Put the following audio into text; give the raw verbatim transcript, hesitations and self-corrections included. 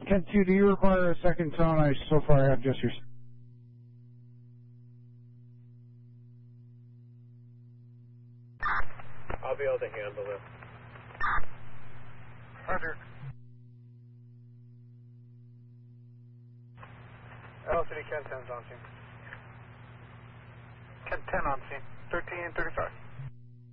Kent two, do you require a second tone? I so far have just your... I'll be able to handle it. Roger. L C D Kent ten's on scene. Kent ten on scene. thirteen thirty-five.